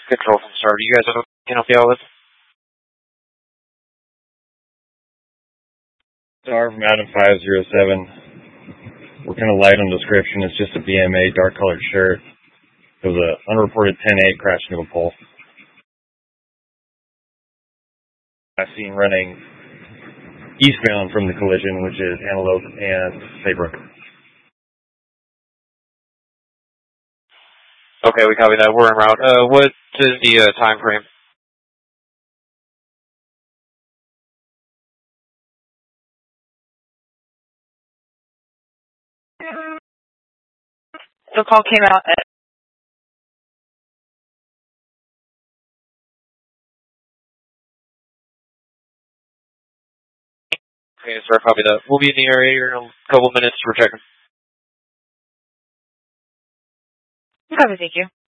Control from Star. Do you guys have anything help you out with? Star from Adam 507. We're kind of light on description. It's just a BMA, dark colored shirt. It was an unreported 10-8 crash into a pole. I've seen running eastbound from the collision, which is Antelope and Saybrook. Okay, we copy that. We're en route. What is the time frame? The call came out at... Okay, sir, copy that. We'll be in the area here in a couple minutes for checking. Copy, thank you.